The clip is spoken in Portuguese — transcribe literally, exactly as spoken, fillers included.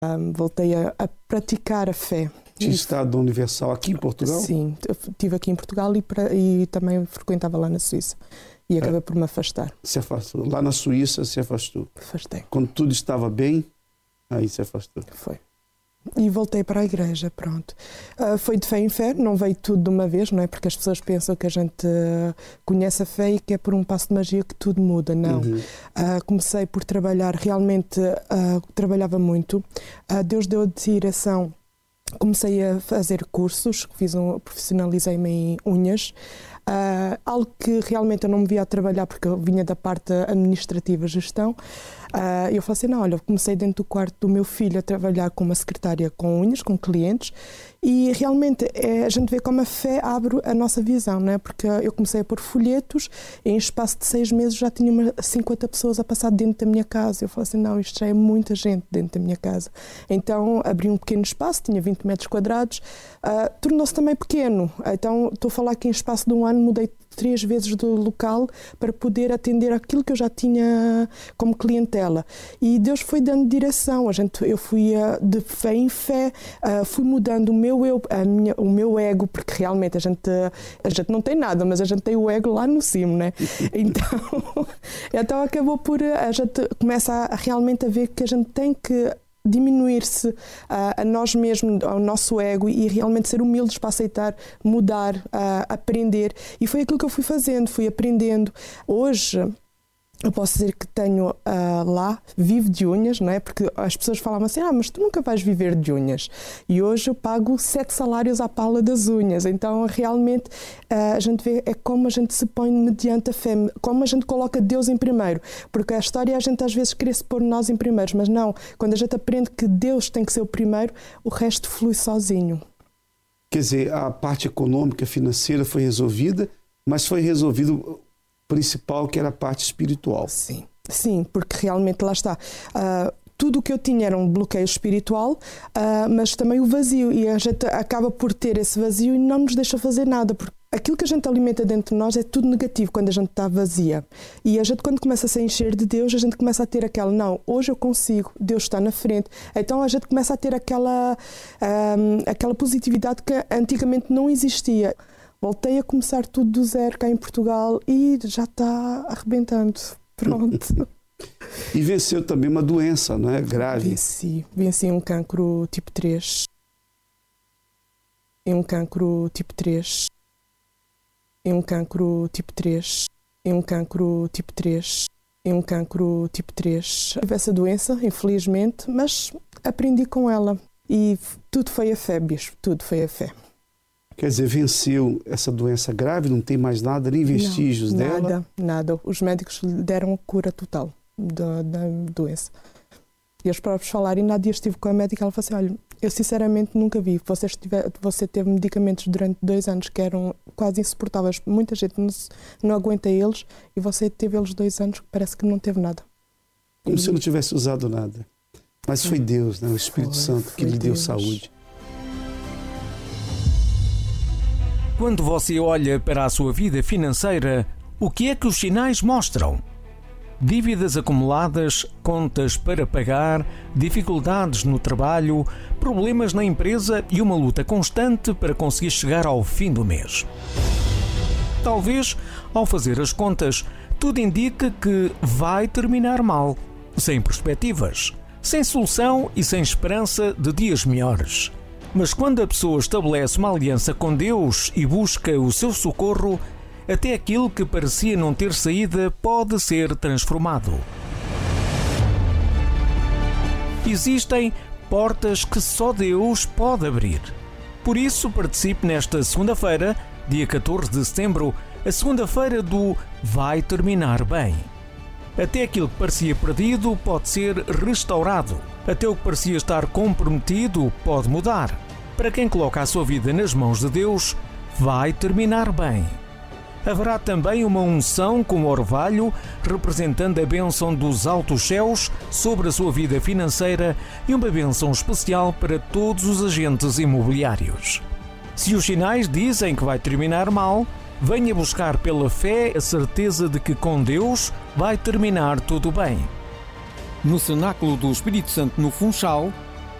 Um, voltei a, a praticar a fé. Tinha estado no Universal aqui em Portugal? Sim, estive aqui em Portugal e, pra, e também frequentava lá na Suíça. E acabei é. por me afastar. Se afastou. Lá na Suíça se afastou? Afastei. Quando tudo estava bem, aí se afastou? Foi. E voltei para a igreja, pronto. Uh, foi de fé em fé, não veio tudo de uma vez, não é? Porque as pessoas pensam que a gente uh, conhece a fé e que é por um passo de magia que tudo muda, não. Uhum. Uh, comecei por trabalhar, realmente uh, trabalhava muito. Uh, Deus deu a direção, comecei a fazer cursos, fiz um, profissionalizei-me em unhas. Uh, algo que realmente eu não me via a trabalhar porque eu vinha da parte administrativa, gestão. Uh, eu falei assim, não, olha, eu comecei dentro do quarto do meu filho a trabalhar com uma secretária com unhas, com clientes, e realmente é, a gente vê como a fé abre a nossa visão, não é? Porque eu comecei a pôr folhetos e em espaço de seis meses já tinha uma, cinquenta pessoas a passar dentro da minha casa. Eu falei assim, não, isto já é muita gente dentro da minha casa. Então abri um pequeno espaço, tinha vinte metros quadrados, uh, tornou-se também pequeno. Então estou a falar que em espaço de um ano mudei três vezes do local para poder atender aquilo que eu já tinha como clientela. E Deus foi dando direção. A gente, eu fui uh, de fé em fé, uh, fui mudando o meu eu, a minha, o meu ego, porque realmente a gente, a gente não tem nada, mas a gente tem o ego lá no cimo, né? Então, então acabou por, a gente começa a, a realmente a ver que a gente tem que diminuir-se uh, a nós mesmos, ao nosso ego e realmente ser humildes para aceitar, mudar, uh, aprender. E foi aquilo que eu fui fazendo, fui aprendendo. Hoje eu posso dizer que tenho uh, lá, vivo de unhas, não é? Porque as pessoas falavam assim, ah, mas tu nunca vais viver de unhas. E hoje eu pago sete salários à pala das unhas. Então, realmente, uh, a gente vê é como a gente se põe mediante a fé, como a gente coloca Deus em primeiro. Porque a história, a gente às vezes querer se pôr nós em primeiros, mas não. Quando a gente aprende que Deus tem que ser o primeiro, o resto flui sozinho. Quer dizer, a parte econômica, financeira foi resolvida, mas foi resolvido principal, que era a parte espiritual. Sim, sim, porque realmente lá está. Uh, tudo o que eu tinha era um bloqueio espiritual, uh, mas também o vazio. E a gente acaba por ter esse vazio e não nos deixa fazer nada, porque aquilo que a gente alimenta dentro de nós é tudo negativo quando a gente está vazia. E a gente, quando começa a se encher de Deus, a gente começa a ter aquela, não, hoje eu consigo, Deus está na frente. Então a gente começa a ter aquela, um, aquela positividade que antigamente não existia. Voltei a começar tudo do zero cá em Portugal e já está arrebentando. Pronto. E venceu também uma doença, não é? Grave. Venci. Venci um cancro tipo três. E um cancro tipo três. E um cancro tipo três. E um cancro tipo três. E um cancro tipo três. Tive essa doença, infelizmente, mas aprendi com ela. E tudo foi a fé, bispo. Tudo foi a fé. Quer dizer, venceu essa doença grave, não tem mais nada, nem vestígios não, dela? Nada, nada. Os médicos lhe deram a cura total da, da doença. E eles próprios falaram, e na dia estive com a médica, ela falou assim, olha, eu sinceramente nunca vi. Você, estiver, você teve medicamentos durante dois anos que eram quase insuportáveis. Muita gente não, não aguenta eles, e você teve eles dois anos que parece que não teve nada. Como e... se não tivesse usado nada. Mas foi Deus, né? O Espírito foi, Santo, que lhe deu saúde. Quando você olha para a sua vida financeira, o que é que os sinais mostram? Dívidas acumuladas, contas para pagar, dificuldades no trabalho, problemas na empresa e uma luta constante para conseguir chegar ao fim do mês. Talvez, ao fazer as contas, tudo indica que vai terminar mal, sem perspectivas, sem solução e sem esperança de dias melhores. Mas quando a pessoa estabelece uma aliança com Deus e busca o seu socorro, até aquilo que parecia não ter saída pode ser transformado. Existem portas que só Deus pode abrir. Por isso, participe nesta segunda-feira, dia catorze de setembro, a segunda-feira do Vai Terminar Bem. Até aquilo que parecia perdido pode ser restaurado. Até o que parecia estar comprometido pode mudar. Para quem coloca a sua vida nas mãos de Deus, vai terminar bem. Haverá também uma unção com orvalho, representando a bênção dos altos céus sobre a sua vida financeira e uma bênção especial para todos os agentes imobiliários. Se os sinais dizem que vai terminar mal, venha buscar pela fé a certeza de que com Deus vai terminar tudo bem. No Cenáculo do Espírito Santo no Funchal,